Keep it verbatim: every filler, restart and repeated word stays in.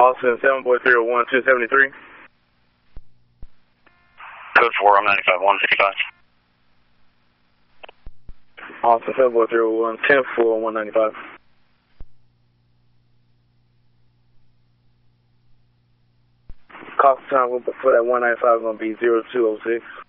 Austin, seven four three oh one, two seventy-three. Code four, I'm ninety-five, one fifty-five. Austin, seven four three oh one, ten four, one ninety-five. Cost time for that one ninety-five is going to be zero two oh six.